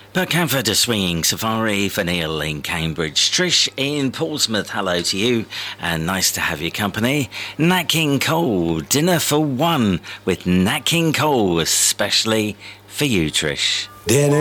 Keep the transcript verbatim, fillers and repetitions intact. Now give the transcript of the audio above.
Birkenford a swinging safari for Neil in Cambridge. Trish in Portsmouth, hello to you and nice to have your company. Nat King Cole, dinner for one with Nat King Cole, especially for you, Trish. Dinner